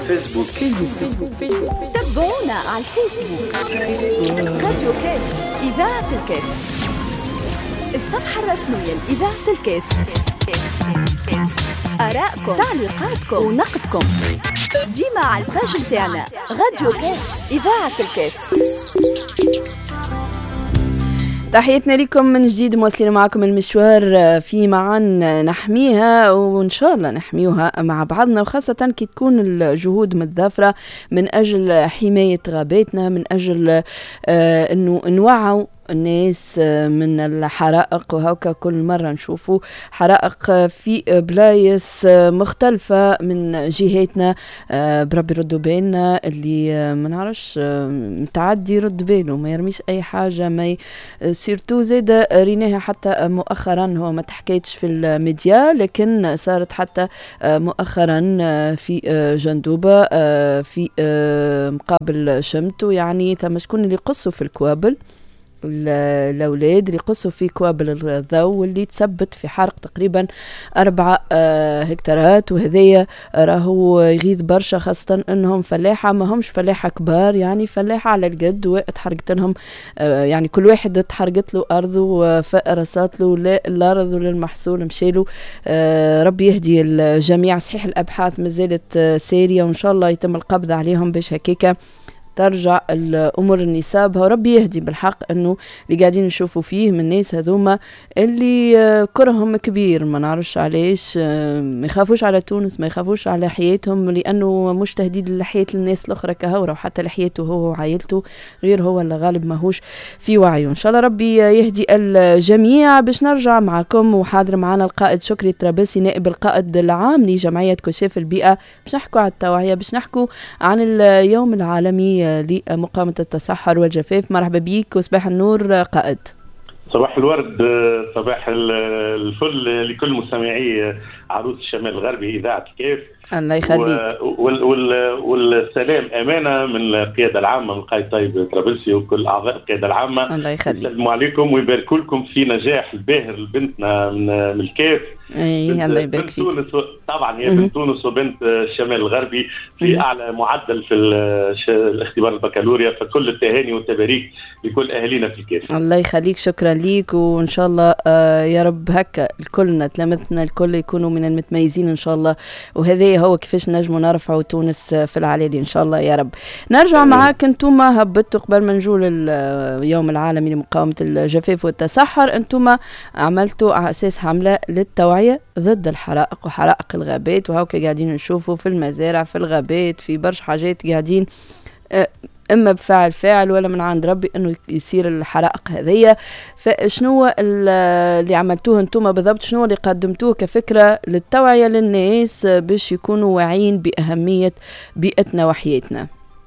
فيسبوك. تابعونا على الفيسبوك. راديو كاف إذاعة الكاف، الصفحة الرسمية لإذاعة الكاف. آراءكم، تعليقاتكم ونقدكم ديما على الباج متاعنا راديو كاف إذاعة الكاف. تحياتنا لكم من جديد، مواصلين معكم المشوار في معا نحميها وإن شاء الله نحميوها مع بعضنا، وخاصة كي تكون الجهود متضافرة من أجل حماية غاباتنا، من أجل أنه نوعوا الناس من الحرائق. وهكا كل مرة نشوفوا حرائق في بلايس مختلفة من جهاتنا، بربي ردوا بالنا اللي ما نعرفش متعدي رد باله ما يرميش أي حاجة، ما سيرتو زيادة ريناها حتى مؤخرا، هو ما تحكيتش في الميديا لكن صارت حتى مؤخرا في جندوبة في مقابل شمتو، يعني ثم شكون اللي يقصوا في الكوابل، الأولاد اللي قصوا في كوابل الضوء واللي تثبت في حرق تقريبا 4 هكتارات. وهذايا راهو يغيظ برشا، خاصة انهم فلاحة ما همش فلاحة كبار، يعني فلاحة على القد، وتحرقت لهم يعني كل واحد تحرقت له أرضه وفرصات له للأرض وللمحصول مشيله. ربي يهدي الجميع. صحيح الأبحاث مازالت سارية وإن شاء الله يتم القبض عليهم باش هكاكا ترجع الأمور النسابها، وربي يهدي بالحق أنه اللي قاعدين نشوفوا فيه من الناس هذوما اللي كرههم كبير، ما نعرفش علاش ما يخافوش على تونس، ما يخافوش على حياتهم، لأنه مش تهديد لحياة الناس الأخرى كهورة، وحتى لحياته هو وعائلته، غير هو اللي غالب ماهوش في وعيه. إن شاء الله ربي يهدي الجميع. باش نرجع معكم وحاضر معنا القائد شكري الطرابلسي نائب القائد العام لجمعية كشاف البيئة، باش نحكوا على التوعية، باش نحكوا عن اليوم العالمي لمقاومة التصحر والجفاف. مرحبا بيك وصباح النور قائد. صباح الورد، صباح الفل لكل مستمعي عروس الشمال الغربي إذاعة الكاف. الله يخليك. والسلام أمانة من القيادة العامة، من القائد طيب طرابلسي وكل أعضاء القيادة العامة. الله يخليك. السلام عليكم ويبارك لكم في نجاح الباهر لبنتنا من الكاف. الله يبارك فيك. تونس طبعا هي بنت تونس وبنت الشمال الغربي في اعلى معدل في الاختبار البكالوريا، فكل التهاني والتباريك لكل اهالينا في الكاف. الله يخليك، شكرا ليك، وان شاء الله يا رب هكا الكلنا تلامذتنا الكل يكونوا من المتميزين ان شاء الله، وهذا هو كيفاش نجموا نرفعوا تونس في العلالي ان شاء الله يا رب. نرجع معاك، انتوما هبطوا قبل ما نجول اليوم العالمي لمقاومة الجفاف والتصحر، انتوما عملتوا على اساس حملة للتوعية ضد الحرائق وحرائق الغابات، وهوكا قاعدين نشوفوا في المزارع في الغابات في برشا حاجات قاعدين اما بفعل فاعل ولا من عند ربي انه يصير الحرائق هذية. فشنو اللي عملتوه انتم بالضبط، شنو اللي قدمتوه كفكرة للتوعية للناس باش يكونوا واعيين بأهمية بيئتنا وحياتنا؟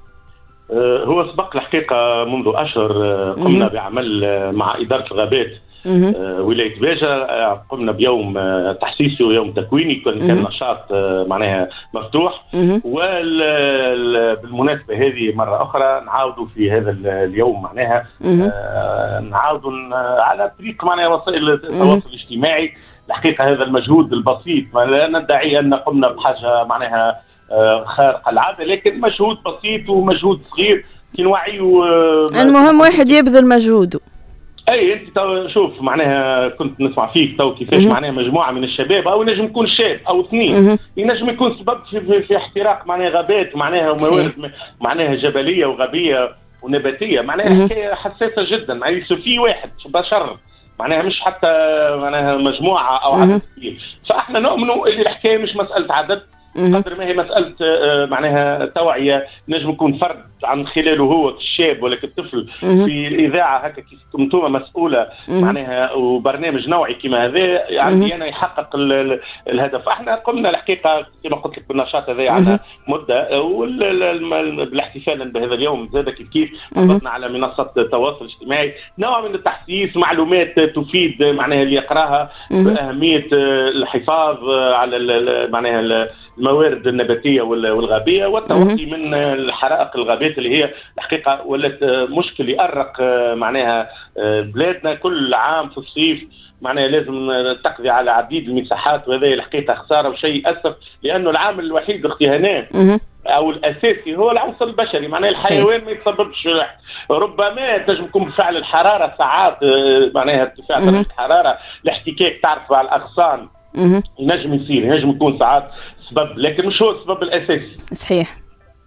هو سبق الحقيقة منذ أشهر قمنا بعمل مع إدارة الغابات ولاية باجة، قمنا بيوم تحسيسي ويوم تكويني، كان نشاط معناها مفتوح. وبالمناسبة هذه مرة أخرى نعاودوا في هذا اليوم معناها نعاودوا على طريق معناها وسائل التواصل الاجتماعي. الحقيقة هذا المجهود البسيط، لا ندعي أن قمنا بحاجة معناها خارقة العادة، لكن مجهود بسيط ومجهود صغير في نوعي. المهم واحد يبذل مجهوده. اي انت شوف معناها كنت نسمع فيك تو كيفاش معناها مجموعه من الشباب، او ينجم يكون شاب او اثنين ينجم يكون سبب في احتراق معناها غابات معناها وموارد معناها جبليه وغابيه ونباتيه، معناها حكايه حساسه جدا. يعني في واحد بشر معناها مش حتى معناها مجموعه او عدد كبير. فاحنا نؤمنوا ان الحكايه مش مساله عدد قدر ما هي مسألة معناها توعية. نجم يكون فرد عن خلاله هو الشاب ولا الطفل في الإذاعة هكا كيف كنتم مسؤولة معناها وبرنامج نوعي كما هذا يعني أنا يحقق الهدف. احنا قمنا الحقيقة كما قلت لك بالنشاط هذا على مدة، بالاحتفال بهذا اليوم زاد كيف حطنا على منصات التواصل الاجتماعي نوع من التحسيس، معلومات تفيد معناها اللي يقراها بأهمية الحفاظ على معناها الموارد النباتية والغابية والتوقي من الحرائق الغابات اللي هي الحقيقة ولات مشكل يأرق معناها بلادنا كل عام في الصيف. معناها لازم تقضي على عديد المساحات، وهذا الحقيقة خسارة وشيء أسف، لأنه العامل الوحيد اختي هناء او الاساسي هو العنصر البشري. معناها الحيوان ما يتسببش، ربما تنجم يكون بفعل الحراره ساعات، معناها ارتفاع درجه الحراره، الاحتكاك تعرف على الاغصان ينجم يصير، ينجم يكون ساعات سبب، لكن مش هو السبب الاساسي. صحيح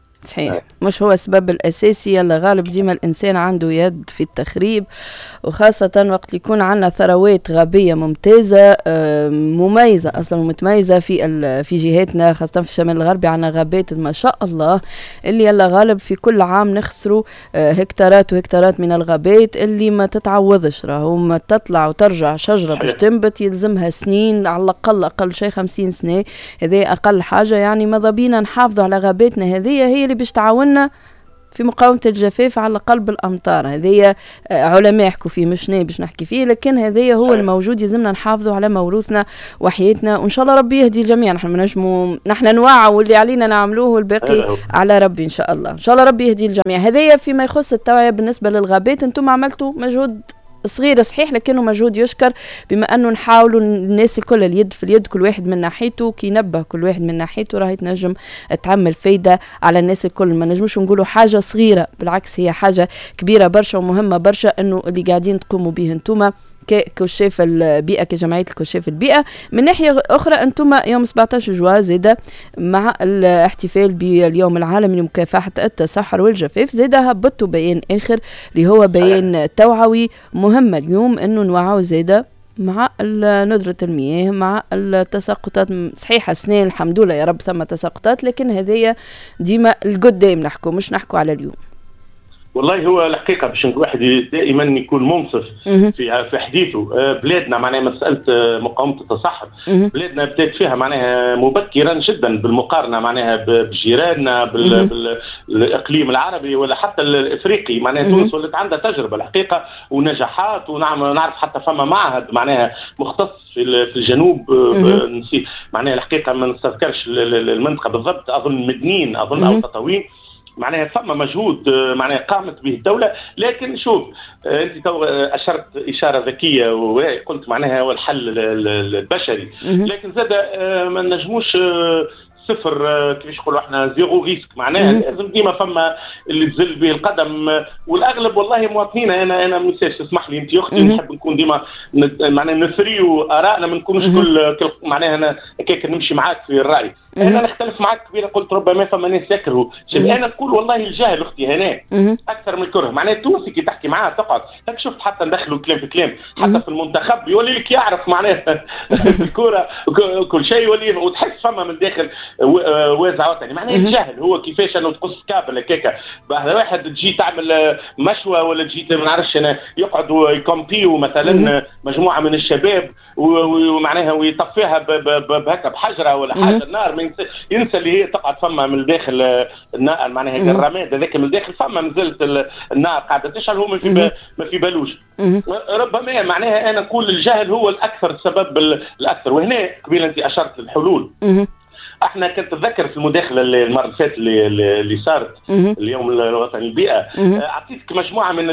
مش هو السبب الأساسي. يلا غالب ديما الإنسان عنده يد في التخريب، وخاصة وقت يكون عندنا ثروات غابية ممتازة مميزة أصلا ومتميزة في جهاتنا، خاصة في الشمال الغربي عندنا غابات ما شاء الله اللي يلا غالب في كل عام نخسروا هكتارات وهكتارات من الغابات اللي ما تتعوضش. راهو ما تطلع وترجع شجرة باش تنبت يلزمها سنين، على الأقل أقل شيء 50 سنة، هذه أقل حاجة. يعني ماذا بينا نحافظوا على غاباتنا، هي اللي باش تعاوننا في مقاومة الجفاف على قلب الأمطار. هذه علماء يحكوا فيه، مش باش نحكي فيه، لكن هذه هو الموجود. يلزمنا نحافظوا على موروثنا وحياتنا، وإن شاء الله ربي يهدي الجميع. نحن نوعوا واللي علينا نعملوه، والباقي على ربي إن شاء الله. إن شاء الله ربي يهدي الجميع. هذه فيما يخص التوعية بالنسبة للغابات. أنتم عملتوا مجهود صغير صحيح، لكنه مجهود يشكر، بما انه نحاولوا الناس الكل اليد في اليد، كل واحد من ناحيته، كي ينبه كل واحد من ناحيته راهي تنجم تعمل فايده على الناس الكل. ما نجمش نقولوا حاجه صغيره، بالعكس هي حاجه كبيره برشا ومهمه برشا انه اللي قاعدين تقوموا به انتم ككشاف البيئة، كجمعية الكشاف البيئة. من ناحية أخرى أنتم يوم 17 جوان زادة مع الاحتفال باليوم العالمي لمكافحة التصحر والجفاف، زادة هبطوا بيان آخر اللي هو بيان توعوي مهم اليوم، أنه نوعوا زادة مع ندرة المياه، مع التساقطات. صحيح سنين الحمد لله يا رب ثم تساقطات، لكن هذه ديما القدام نحكوا، مش نحكوا على اليوم. والله هو الحقيقه باش الواحد دائما يكون منصف في حديثه. بلادنا معناها مساله مقاومه التصحر، بلادنا بدات فيها معناها مبكرا جدا بالمقارنه معناها بجيراننا، بالاقليم العربي ولا حتى الافريقي. معناها تونس ولات عندها تجربه الحقيقه ونجاحات، ونعرف حتى فما معهد معناها مختص في الجنوب، معناها الحقيقه ما نستذكرش المنطقه بالضبط، اظن مدنين اظن او تطاوين. معناها ثم مجهود معناها قامت به الدولة. لكن شوف انت تو اشرت اشاره ذكيه وقلت معناها هو الحل البشري، لكن زاد ما نجموش صفر، كيفاش نقولوا احنا زيرو ريسك. معناها لازم ديما فما اللي تزل به القدم، والاغلب والله مواطنين. انا مساش تسمح لي انت اختي، نحب نكون ديما معناها نثريو ارائنا، ما نكونوش كل معناها انا هكاك نمشي معاك في الراي. انا نختلف معك كبير، قلت ربما فما ناس يكرهوا. انا نقول والله الجهل اختي هنا اكثر من الكره. معناها التونسي كي تحكي معاه تقعد هاك، شفت حتى ندخلوا كلام في كلام، حتى في المنتخب يولي لك يعرف معناها الكره كل شيء يولي، وتحس فما من داخل وازع وطني. معناها الجهل هو كيفاش انه تقص كابل هكاكا، واحد تجي تعمل مشوى ولا تجي ما نعرفش انا يقعدوا يكومبيو مثلا مجموعه من الشباب ومعناها ويطفيها بهكا بحجره ولا حاجه النار، ينسى اللي هي تقعد فما من داخل النار معناها الرماد هذاك من داخل فما نزلت النار قاعده تشعل، هو ما في بالوش. ربما معناها انا نقول الجهل هو الاكثر، السبب الاكثر. وهنا قبيل انت اشرت الحلول. احنا كنت اتذكر في المداخله المره اللي فاتت اللي صارت اليوم الوطني للبيئه، اعطيتك مجموعه من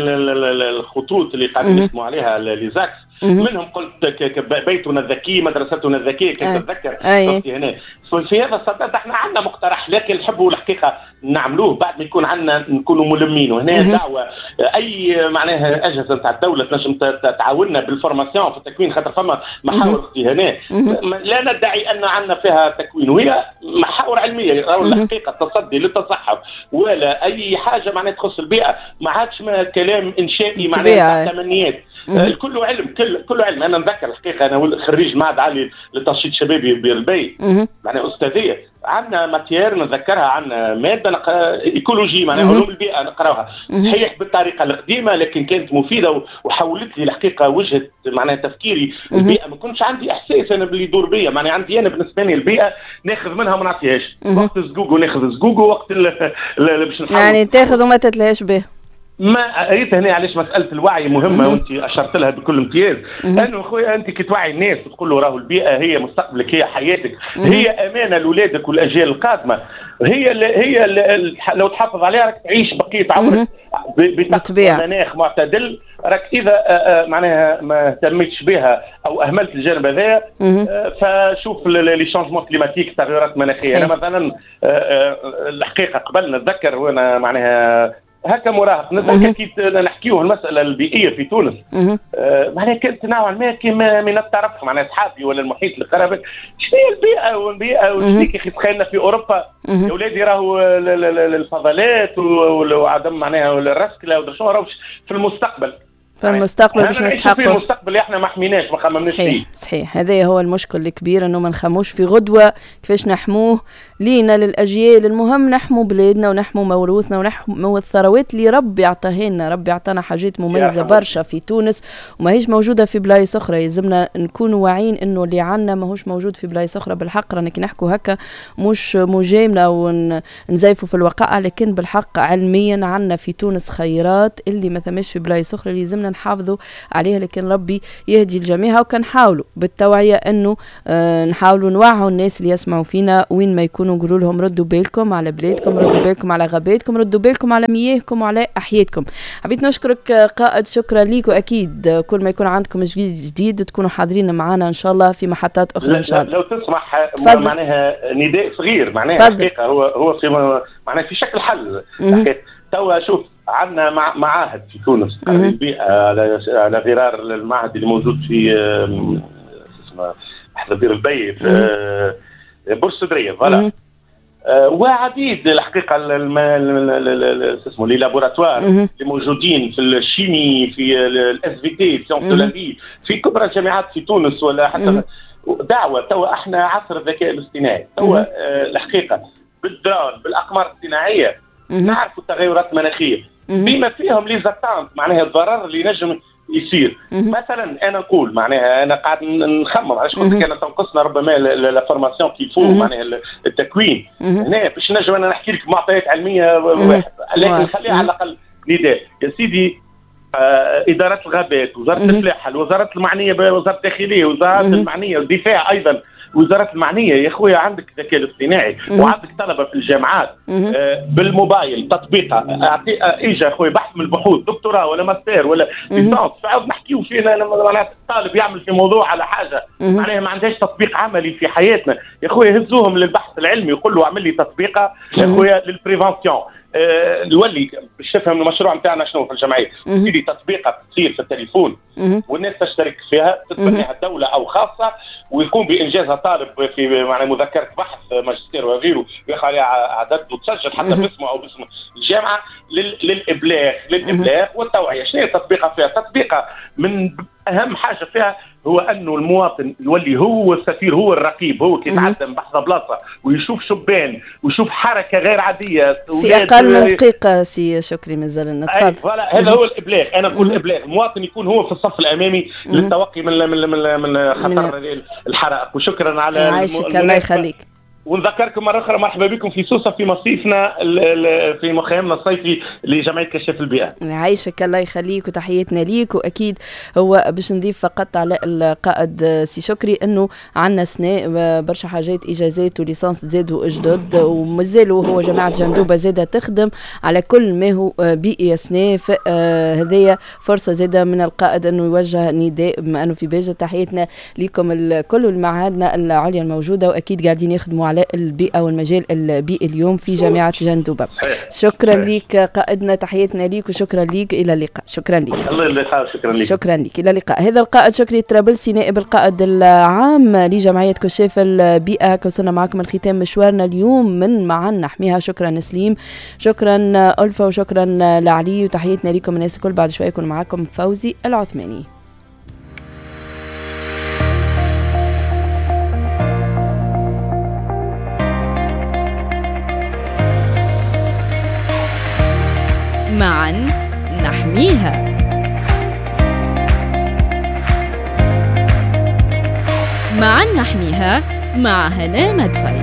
الخطوط اللي قاعدين يخدموا عليها ليزاكس. منهم قلت بيتنا الذكي، مدرستنا الذكيه، كنت اتذكر هنا. في هذا الصدد احنا عندنا مقترح، لكن نحبوا الحقيقه نعملوه بعد ما يكون عندنا نكونوا ملمين. وهنا دعوه اي معناها اجهزه تاع الدوله تنجم تعاوننا بالفورماسيون في التكوين، خاطر فما محاور اختي هنا لا ندعي ان عندنا فيها تكوين، وهي محاور علميه. راهو الحقيقه التصدي للتصحر ولا اي حاجه معناها تخص البيئه ما عادش كلام انشائي معناها تمنيات. كله علم، كله علم. انا نذكر الحقيقه انا خريج معهد عالي للتنشيط الشبابي بالبي، معناها استاذيه. عندنا ماتير نذكرها، عندنا ماده ايكولوجي معناها علوم البيئه نقراوها صحيح بالطريقه القديمه، لكن كانت مفيده وحولت لي الحقيقه وجهه معناها تفكيري. البيئه ما كنتش عندي احساس انا باللي يدور بيا، معناها عندي انا بالنسبه لي البيئه ناخذ منها وما نعطيهاش. وقت زقوق ناخذ زقوق، وقت باش نحاول يعني تاخذ وما تتلهاش به. ما قريت هنا علاش مساله الوعي مهمه، وانت اشرت لها بكل امتياز. انه اخويا انت كي توعي الناس وتقول له راهو البيئه هي مستقبلك، هي حياتك، هي امانه لاولادك والاجيال القادمه. لو تحافظ عليها راك تعيش بقيه عمرك بطبيعه مناخ معتدل. راك اذا معناها ما اهتميتش بها او اهملت الجانب هذا فشوف لي شونجمون كليماتيك، التغيرات المناخيه. انا مثلا الحقيقه قبل نتذكر وانا معناها هكا مراهق نتذكر كي نحكيوه المساله البيئيه في تونس معناها كانت نوعا ما كيما من الطرف معناها اصحابي ولا المحيط القرابه شنو هي البيئه وشنو كي تخيلنا في اوروبا يا ولادي راهو الفضلات وعدم معناها الرسكله ودرشون راهو في المستقبل. في المستقبل باش نسحقوا في المستقبل احنا ما حميناش ما خممناش فيه. صحيح هذا هو المشكل الكبير انه ما نخموش في غدوه كيفاش نحموه لينا للاجيال. المهم نحمو بلادنا ونحمو موروثنا ونحمو الثروات اللي ربي عطاها لنا. ربي عطانا حاجات مميزه برشا في تونس وما هيش موجوده في بلايص اخرى. يلزمنا نكونوا واعيين انه اللي عندنا ماهوش موجود في بلايص اخرى. بالحق رانا كي نحكوا هكا مش مجامله ونزيفوا في الوقائع، لكن بالحق علميا عندنا في تونس خيرات اللي ما ثماش في بلايص اخرى اللي يلزمنا نحافظوا عليها. لكن ربي يهدي الجميع وكنحاولوا بالتوعيه انه نحاولوا نوعوا الناس اللي يسمعوا فينا وين ما يكونوا نقولوا لهم ردوا بالكم على بلادكم، ردوا بالكم على غاباتكم، ردوا بالكم على مياهكم وعلى احياتكم. حبيت نشكرك قائد، شكرا ليك، واكيد كل ما يكون عندكم جديد تكونوا حاضرين معنا ان شاء الله في محطات اخرى ان شاء الله. لو تسمح معناها نداء صغير معناها حقيقه هو في معناها في شكل حل. توا شوف عندنا معاهد في تونس البيئه على غرار المعهد اللي موجود في اسمه حدا بير البي في بورسودريه فوالا. وعديد الحقيقه اسمه لي لابوراتوار اللي موجودين في الشيمي في الاس في تي سيونس دو لا في في كبرى الجامعات في تونس ولا حتى دعوه. توا احنا عصر الذكاء الاصطناعي توا الحقيقه بالدرون بالاقمار الصناعيه نعرفوا التغيرات المناخيه بما فيهم لي زاتانت معناها الضرر اللي نجم يصير. مثلا انا نقول معناها انا قاعد نخمم علاش قلت لك انا تنقصنا ربما لا فورماسيون كيفو معناها التكوين هنا باش نجم انا نحكي لك معطيات علميه واحد، لكن نخليها على الاقل نداء يا سيدي. اداره الغابات، وزاره الفلاحه، الوزاره المعنيه بوزاره الداخليه، وزاره المعنيه والدفاع ايضا، وزاره المعنيه يا خويا عندك الذكاء الاصطناعي وعندك طلبه في الجامعات بالموبايل تطبيقه اجا خويا بحث من البحوث دكتوراه ولا ماستر ولا ليسانس فعاود نحكيو فينا معناها الطالب يعمل في موضوع على حاجه معناها ما عندهاش تطبيق عملي في حياتنا يا خويا هزوهم للبحث العلمي يقول له اعمل لي تطبيقه يا خويا للبريفونسيون. نولي باش تفهم المشروع نتاعنا شنو في الجمعيه تديري تطبيقه تصير في التليفون والناس تشترك فيها تتبناها الدوله او خاصه ويقوم بانجازها طالب في معنى مذكره بحث ماجستير وغيره ياخذ عليها عدد وتسجل حتى باسمه او باسم الجامعه للابلاغ والتوعيه. شنو هي التطبيقه فيها؟ تطبيقه من اهم حاجه فيها هو انه المواطن يولي هو السفير هو الرقيب هو كيتعدى من بحث بلاصه ويشوف شبان ويشوف حركه غير عاديه في اقل من دقيقه. سي شكري مازال نتفضل. فوالا هذا هو الابلاغ. انا نقول الابلاغ المواطن يكون هو في الصف الامامي للتوقي من خطر الحرائق. وشكرا على عايشك الله يخليك. ونذكركم مرة أخرى مرحبا بكم في سوسة في مصيفنا في مخيمنا الصيفي لجمعية كشاف البيئة. عايشك الله يخليك وتحياتنا ليك. وأكيد هو باش نضيف فقط على القائد سي شكري أنه عنا سناء برشا حاجات إجازات وليسانس زادوا جدد ومازالوا هو جماعة جندوبة زادة تخدم على كل ما هو بيئي سناء. هذه فرصة زادة من القائد أنه يوجه نداء بما أنه في باجة. تحياتنا لكم الكل والمعاهدنا العليا الموجودة وأكيد قاعدين يخدموا على البيئة والمجال البيئي اليوم في جامعة جندوبة. شكرا لك قائدنا، تحياتنا لك وشكرا لك. إلى اللقاء. شكرا لك. الله يخليك. شكرا لك. شكرا لك. إلى اللقاء. هذا القائد شكري الطرابلسي نائب القائد العام لجمعية كشاف البيئة. وصلنا معكم الختام مشوارنا اليوم من معنا نحميها. شكرا نسليم، شكرا ألفا، وشكرا لعلي، وتحياتنا لكم الناس الكل. بعد شوية يكون معكم فوزي العثماني. معا نحميها. معا نحميها مع هنا مدفعي.